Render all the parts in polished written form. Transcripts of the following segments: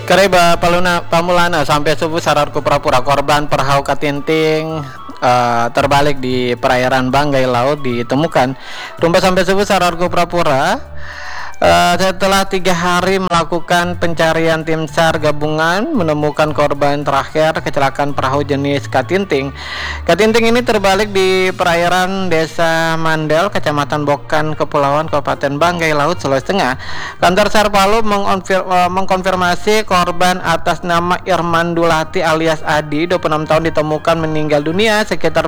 Kareba paluna pamulana sampai subuh sararku pura-pura korban perhau katinting terbalik di perairan Banggai Laut ditemukan. Rumah sampai subuh sararku pura-pura setelah 3 hari melakukan pencarian, tim SAR gabungan menemukan korban terakhir kecelakaan perahu jenis katinting. Katinting ini terbalik di perairan Desa Mandel, Kecamatan Bokan, Kepulauan Kabupaten Banggai Laut, Sulawesi Tengah. Kantor SAR Palu mengkonfirmasi korban atas nama Irman Dulati alias Adi, 26 tahun, ditemukan meninggal dunia sekitar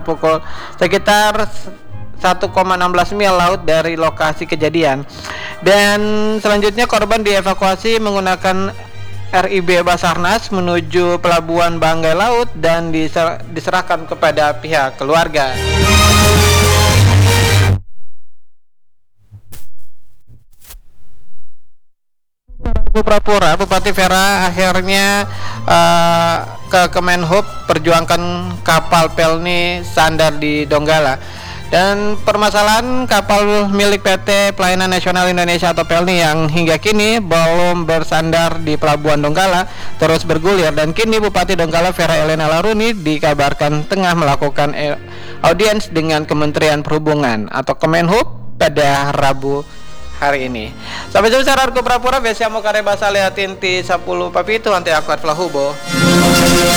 1,16 mil laut dari lokasi kejadian. Dan selanjutnya korban dievakuasi menggunakan RIB Basarnas menuju pelabuhan Banggai Laut dan diserahkan kepada pihak keluarga. Pura-pura Bupati Vera akhirnya ke Kemenhub perjuangkan kapal Pelni sandar di Donggala. Dan permasalahan kapal milik PT Pelayanan Nasional Indonesia atau Pelni yang hingga kini belum bersandar di Pelabuhan Donggala terus bergulir, dan kini Bupati Donggala Vera Elena Laruni dikabarkan tengah melakukan audiens dengan Kementerian Perhubungan atau Kemenhub pada Rabu hari ini. Sampai jumpa sararku pura-pura besiamo kareba saleatin ti 10 papitu ante akuat flahubo.